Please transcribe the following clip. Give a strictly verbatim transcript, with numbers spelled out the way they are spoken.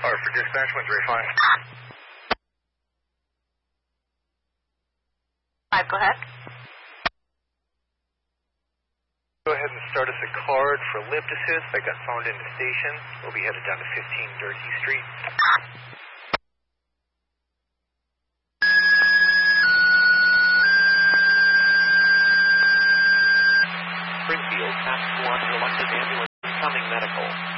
Or for dispatch, one three five. Five, go ahead. Go ahead and start us a card for lift assist. I got phoned into station. We'll be headed down to fifteen Durkee Street. Springfield, task one, reluctant ambulance, incoming medical.